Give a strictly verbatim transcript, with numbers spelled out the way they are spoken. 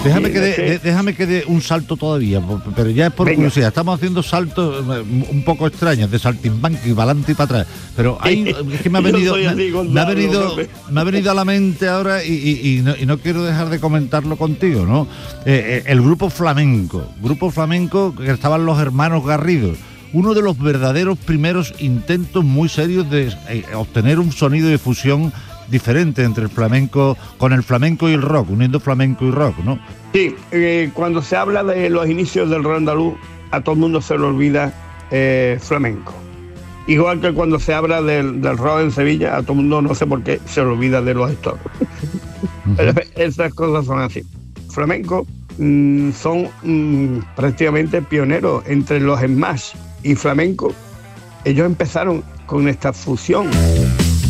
Déjame Sí, que dé sí. de- déjame que dé un salto todavía, por- pero ya es por Venga. curiosidad. Estamos haciendo saltos eh, un poco extraños, de saltimbanqui, para adelante y para atrás. Pero hay, es que me ha Yo venido, soy me, así, me ha Gonzalo, venido, Pepe. me ha venido a la mente ahora y, y- y no, y no quiero dejar de comentarlo contigo, ¿no? Eh, eh, el grupo flamenco, grupo flamenco que estaban los hermanos Garrido. Uno de los verdaderos primeros intentos muy serios de eh, obtener un sonido de fusión diferente entre el flamenco, con el flamenco y el rock, uniendo flamenco y rock, ¿no? Sí, eh, cuando se habla de los inicios del rock andaluz, a todo el mundo se le olvida eh, flamenco. Igual que cuando se habla del, del rock en Sevilla, a todo el mundo, no sé por qué, se le olvida de los Stones. Pero esas cosas son así. Flamenco mm, son mm, prácticamente pioneros entre los Smash y flamenco. Ellos empezaron con esta fusión.